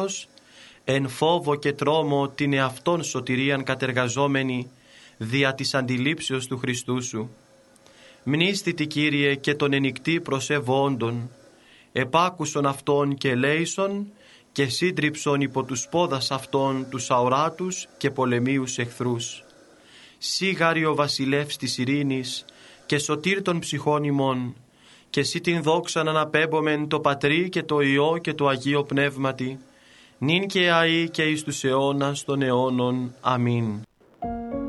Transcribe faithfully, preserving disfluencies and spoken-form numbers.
Κύριος, εν φόβο και τρόμο την εαυτόν σωτηρίαν κατεργαζόμενη, δια της αντιλήψεως του Χριστού σου. Μνήστητη, Κύριε, και τον ενικτή προσεβόντων, επάκουσον αυτόν και ελέησον, και σύντριψον υπό τους πόδας αυτών τους αοράτους και πολεμίους εχθρούς. Σίγαρη ο βασιλεύς της ειρήνης και σωτήρ των ψυχών ημών, και σύ την δόξαν αναπέμπομεν το Πατρί και το Υιό και το Αγίο Πνεύματι, νυν και αεί και εις τους αιώνας των αιώνων. Αμήν.